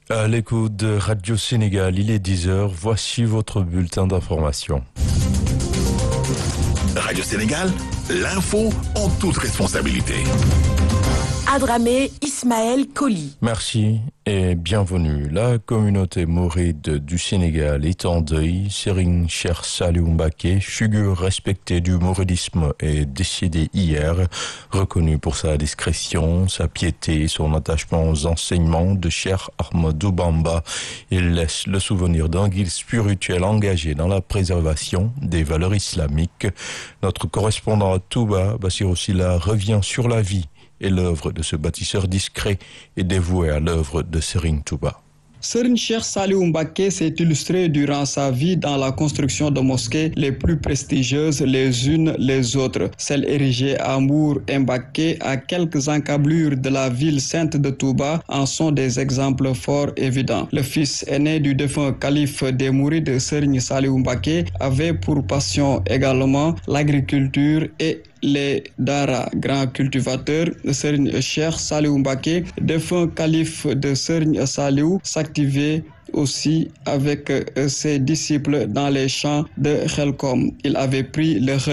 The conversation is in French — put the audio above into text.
À l'écoute de Radio Sénégal, il est 10 heures. Voici votre bulletin d'information. Radio Sénégal, l'info en toute responsabilité. Adramé Ismaël Koli. Merci et bienvenue. La communauté mouride du Sénégal est en deuil. Serigne Cheikh Saliou Mbacké, figure respectée du mouridisme, est décédé hier. Reconnu pour sa discrétion, sa piété et son attachement aux enseignements de Cheikh Ahmadou Bamba, il laisse le souvenir d'un guide spirituel engagé dans la préservation des valeurs islamiques. Notre correspondant à Touba, Bassirou Sylla, revient sur la vie et l'œuvre de ce bâtisseur discret et dévoué à l'œuvre de Serigne Touba. Serigne Cheikh Saliou Mbacké s'est illustré durant sa vie dans la construction de mosquées les plus prestigieuses les unes les autres. Celles érigées à Mbour et Mbacké, à quelques encablures de la ville sainte de Touba, en sont des exemples fort évidents. Le fils aîné du défunt calife des Mourides, Serigne Saliou Mbacké, avait pour passion également l'agriculture et les Dara, grands cultivateurs. Serigne Cheikh Saliou Mbacké, défunt calife de Serigne Saliou, s'activait aussi avec ses disciples dans les champs de Khelkom. Il avait pris le